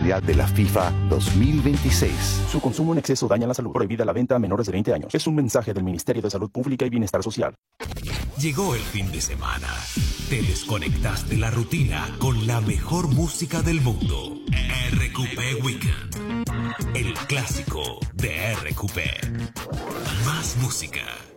Mundial de la FIFA 2026. Su consumo en exceso daña la salud. Prohibida la venta a menores de 20 años. Es un mensaje del Ministerio de Salud Pública y Bienestar Social. Llegó el fin de semana. Te desconectas de la rutina con la mejor música del mundo. RQP Weekend. El clásico de RQP. Más música.